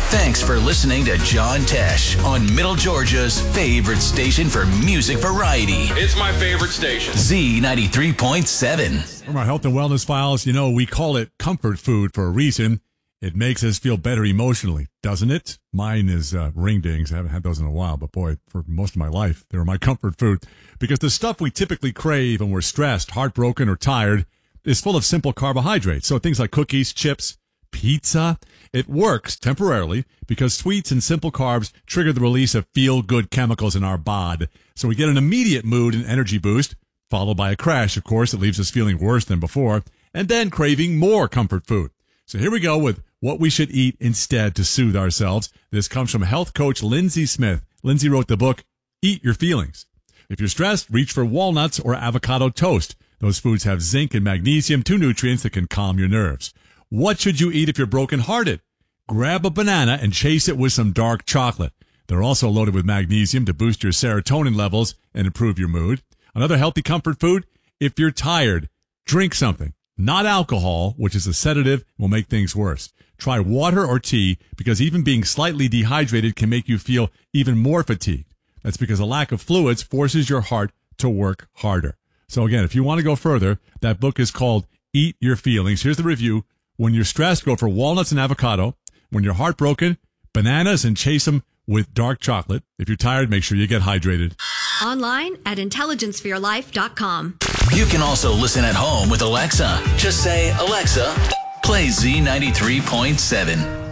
Thanks for listening to John Tesh on Middle Georgia's favorite station for music variety. It's my favorite station. Z93.7. From our health and wellness files, you know, we call it comfort food for a reason. It makes us feel better emotionally, doesn't it? Mine is ring dings. I haven't had those in a while, but boy, for most of my life, they were my comfort food. Because the stuff we typically crave when we're stressed, heartbroken, or tired is full of simple carbohydrates. So things like cookies, chips, pizza, it works temporarily because sweets and simple carbs trigger the release of feel-good chemicals in our bod. So we get an immediate mood and energy boost, followed by a crash, of course, that leaves us feeling worse than before, and then craving more comfort food. So here we go with what we should eat instead to soothe ourselves. This comes from health coach Lindsay Smith. Lindsay wrote the book, Eat Your Feelings. If you're stressed, reach for walnuts or avocado toast. Those foods have zinc and magnesium, two nutrients that can calm your nerves. What should you eat if you're brokenhearted? Grab a banana and chase it with some dark chocolate. They're also loaded with magnesium to boost your serotonin levels and improve your mood. Another healthy comfort food, if you're tired, drink something. Not alcohol, which is a sedative, will make things worse. Try water or tea because even being slightly dehydrated can make you feel even more fatigued. That's because a lack of fluids forces your heart to work harder. So again, if you want to go further, that book is called Eat Your Feelings. Here's the review. When you're stressed, go for walnuts and avocado. When you're heartbroken, bananas and chase them with dark chocolate. If you're tired, make sure you get hydrated. Online at intelligenceforyourlife.com. You can also listen at home with Alexa. Just say, Alexa, play Z93.7.